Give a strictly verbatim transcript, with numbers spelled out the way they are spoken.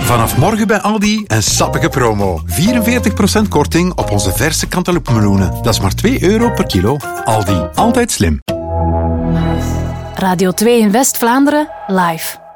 Vanaf morgen bij Aldi een sappige promo. vierenveertig procent korting op onze verse cantaloupe-meloenen. Dat is maar twee euro per kilo. Aldi, altijd slim. Radio twee in West-Vlaanderen, live.